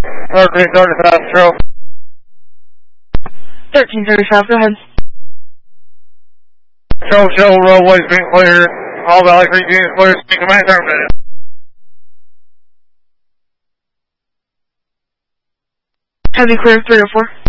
1335, Control. 1335, go ahead. Control, show roadways being clear. All Valley Creek units clear. Speed command terminated. Heavy clear, 304.